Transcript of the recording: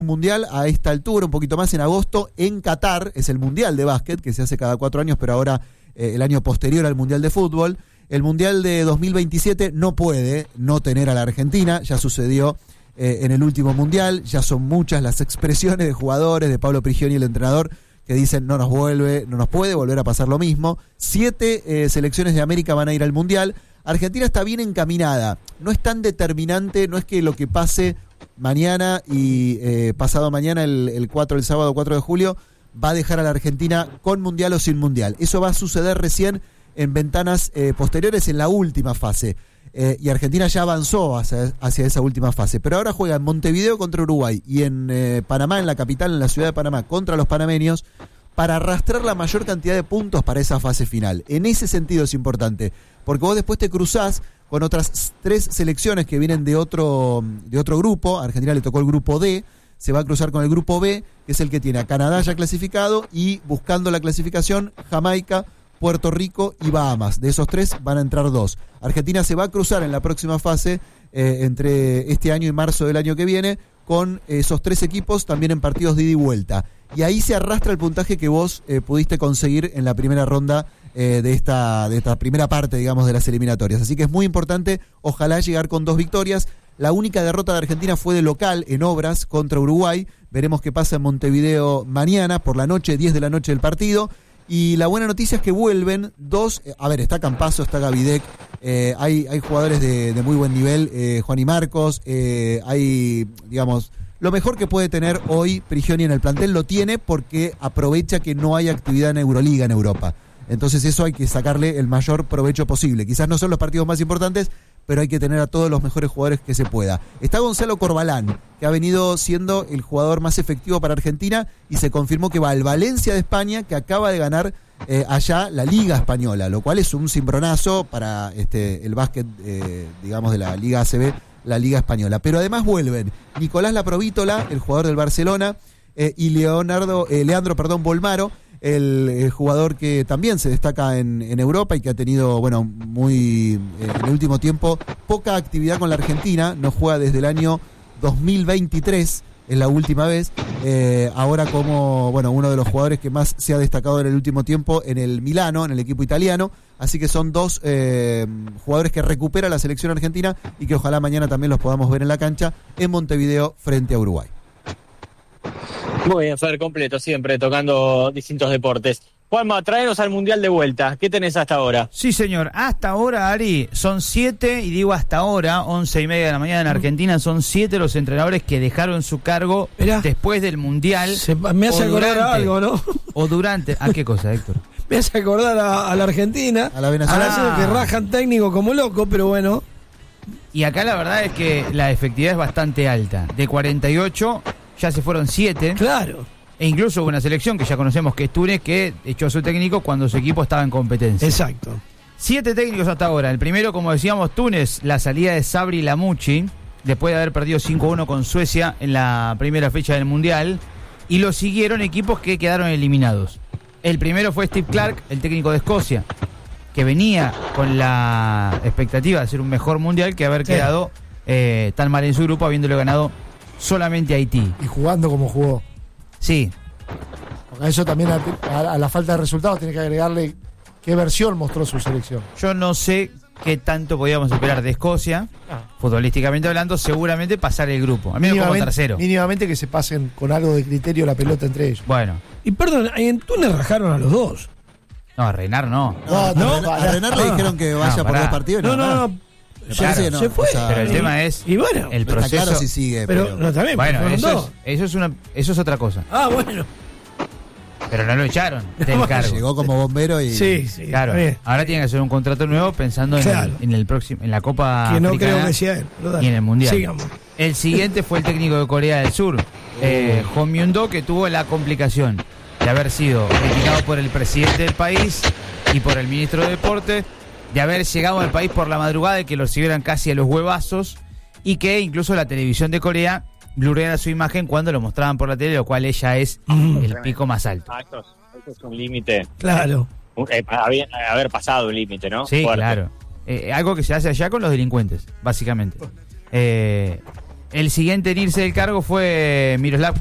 mundial a esta altura, un poquito más en agosto, en Qatar. Es el mundial de básquet, que se hace cada 4 años, pero ahora el año posterior al mundial de fútbol. El mundial de 2027 no puede no tener a la Argentina, ya sucedió en el último mundial, ya son muchas las expresiones de jugadores, de Pablo Prigioni, el entrenador, que dicen no nos puede volver a pasar lo mismo. 7 selecciones de América van a ir al mundial. Argentina está bien encaminada, no es tan determinante, no es que lo que pase mañana y pasado mañana, el sábado 4 de julio, va a dejar a la Argentina con mundial o sin mundial. Eso va a suceder recién en ventanas posteriores, en la última fase. Y Argentina ya avanzó hacia esa última fase. Pero ahora juega en Montevideo contra Uruguay y en Panamá, en la capital, en la ciudad de Panamá, contra los panameños, para arrastrar la mayor cantidad de puntos para esa fase final. En ese sentido es importante, porque vos después te cruzás con otras 3 selecciones que vienen de otro grupo. A Argentina le tocó el grupo D, se va a cruzar con el grupo B, que es el que tiene a Canadá ya clasificado, y buscando la clasificación, Jamaica, Puerto Rico y Bahamas. De esos 3 van a entrar 2. Argentina se va a cruzar en la próxima fase, entre este año y marzo del año que viene, con esos 3 equipos también en partidos de ida y vuelta. Y ahí se arrastra el puntaje que vos pudiste conseguir en la primera ronda de esta primera parte, digamos, de las eliminatorias. Así que es muy importante, ojalá llegar con 2 victorias. La única derrota de Argentina fue de local en Obras contra Uruguay. Veremos qué pasa en Montevideo mañana por la noche, 10 de la noche del partido. Y la buena noticia es que vuelven 2, está Campazzo, está Gavidec, hay jugadores de muy buen nivel, Juan y Marcos, hay, digamos, lo mejor que puede tener hoy Prigioni en el plantel lo tiene porque aprovecha que no hay actividad en Euroliga en Europa. Entonces eso hay que sacarle el mayor provecho posible. Quizás no son los partidos más importantes, pero hay que tener a todos los mejores jugadores que se pueda. Está Gonzalo Corbalán, que ha venido siendo el jugador más efectivo para Argentina y se confirmó que va al Valencia de España, que acaba de ganar allá la Liga Española, lo cual es un cimbronazo para el básquet, digamos, de la Liga ACB, la Liga Española. Pero además vuelven Nicolás Laprovítola, el jugador del Barcelona, y Leandro Bolmaro, el jugador que también se destaca en Europa y que ha tenido, muy en el último tiempo poca actividad con la Argentina, no juega desde el año 2023, es la última vez, ahora como uno de los jugadores que más se ha destacado en el último tiempo en el Milano, en el equipo italiano. Así que son 2 jugadores que recupera la selección argentina y que ojalá mañana también los podamos ver en la cancha en Montevideo frente a Uruguay. Muy bien, Fer, completo, siempre tocando distintos deportes. Juanma, tráenos al Mundial de vuelta. ¿Qué tenés hasta ahora? Sí, señor. Hasta ahora, Ari, son 7, y digo hasta ahora, 11:30 de la mañana en Argentina, son 7 los entrenadores que dejaron su cargo después del Mundial. Me hace acordar a algo, ¿no? O durante. ¿A qué cosa, Héctor? Me hace acordar a la Argentina, a la Venezuela, que rajan técnico como loco, pero bueno. Y acá la verdad es que la efectividad es bastante alta. De 48... ya se fueron 7. Claro. E incluso hubo una selección que ya conocemos, que es Túnez, que echó a su técnico cuando su equipo estaba en competencia. Exacto. 7 técnicos hasta ahora. El primero, como decíamos, Túnez, la salida de Sabri Lamouchi, después de haber perdido 5-1 con Suecia en la primera fecha del Mundial. Y lo siguieron equipos que quedaron eliminados. El primero fue Steve Clark, el técnico de Escocia, que venía con la expectativa de hacer un mejor Mundial que haber quedado tan mal en su grupo, habiéndole ganado solamente Haití. Y jugando como jugó. Sí. Porque a eso también, a la falta de resultados, tiene que agregarle qué versión mostró su selección. Yo no sé qué tanto podíamos esperar de Escocia, futbolísticamente hablando, seguramente pasar el grupo. A mí como tercero. Mínimamente que se pasen con algo de criterio la pelota entre ellos. Bueno. Y perdón, en Túnez rajaron a los 2. No, a Renar no. A Renar le dijeron que vaya por 2 partidos. No. Claro, se fue. Pero el tema es el proceso. Está claro si sigue. Pero no, también. Bueno, eso es otra cosa. Bueno. Pero no lo echaron del cargo. Llegó como bombero y... Sí. Claro. Ahora tiene que hacer un contrato nuevo pensando en el próximo, en la Copa que no Africana, creo que sea él. Y en el Mundial. Sigamos. El siguiente fue el técnico de Corea del Sur, Hong Myung-do, que tuvo la complicación de haber sido criticado por el presidente del país y por el ministro de Deportes, de haber llegado al país por la madrugada y que lo recibieran casi a los huevazos, y que incluso la televisión de Corea blurreara su imagen cuando lo mostraban por la tele, lo cual ella es el pico más alto. Eso es un límite. Claro. Haber pasado un límite, ¿no? Sí, fuerte. claro. Algo que se hace allá con los delincuentes, básicamente. El siguiente en irse del cargo fue Miroslav